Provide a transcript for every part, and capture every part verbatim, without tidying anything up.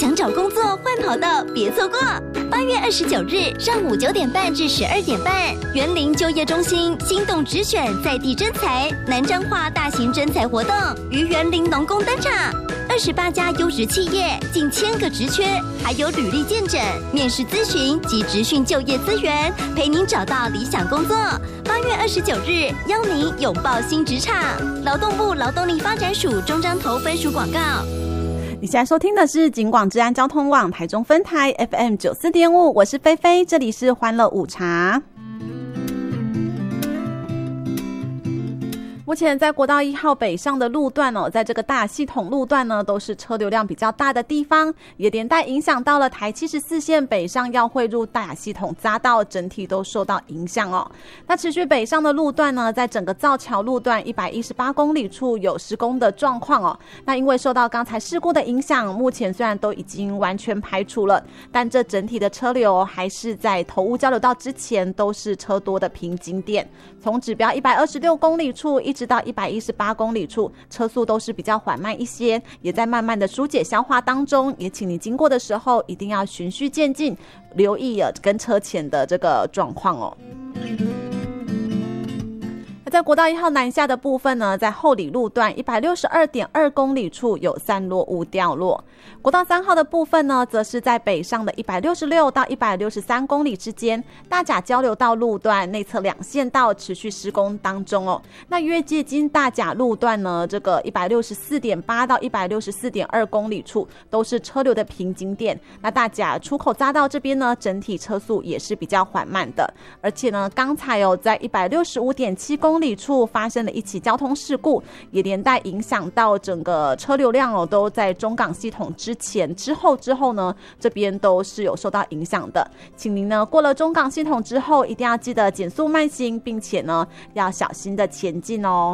想找工作换跑道，别错过。八月二十九日上午九点半至十二点半，园林就业中心心动直选在地征才南彰化大型征才活动于园林农工登场。二十八家优质企业，近千个职缺，还有履历见证、面试咨询及职训就业资源，陪您找到理想工作。八月二十九日，邀您拥抱新职场。劳动部劳动力发展署中彰投分署广告。 你现在收听的是警广治安交通网台中分台 F M 九四点五，我是菲菲，这里是欢乐午茶。目前在国道一号北上的路段哦，在这个大系统路段呢，都是车流量比较大的地方，也连带影响到了台七十四线北上要汇入大雅系统匝道，整体都受到影响哦。那持续北上的路段呢，在整个造桥路段一百一十八公里处有施工的状况哦。那因为受到刚才事故的影响，目前虽然都已经完全排除了，但这整体的车流还是在头屋交流道之前都是车多的瓶颈点，从指标一百二十六公里处一直到一百一十八公里处，车速都是比较缓慢一些，也在慢慢的疏解消化当中，也请你经过的时候一定要循序渐进，留意跟车前的这个状况哦。在国道一号南下的部分呢，在后里路段一百六十二点二公里处有散落物掉落。国道三号的部分呢，则是在北上的一百六十六到一百六十三公里之间，大甲交流道路段内侧两线道持续施工当中哦。那越接近大甲路段呢，这个一百六十四点八到一百六十四点二公里处都是车流的瓶颈点。那大甲出口匝道这边呢，整体车速也是比较缓慢的，而且呢，刚才哦，在一百六十五点七公里里处发生了一起交通事故，也连带影响到整个车流量哦，都在中港系统之前、之后、之后呢，这边都是有受到影响的。请您呢过了中港系统之后，一定要记得减速慢行，并且呢要小心的前进哦。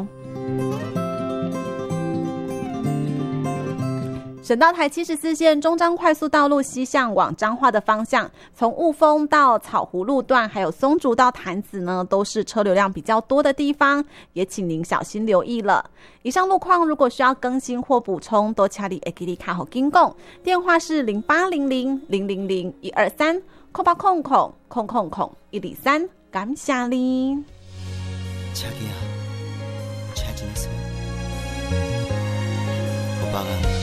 省道台七十四线中彰快速道路西向往彰化的方向，从雾峰到草湖路段，还有松竹到潭子呢，都是车流量比较多的地方，也请您小心留意了。以上路况如果需要更新或补充，都请你会记得卡好金讲，电话是零八零零零零零一二三空八空空空空空一二三，感谢你。 자기야, 잘 지냈어? 오빠가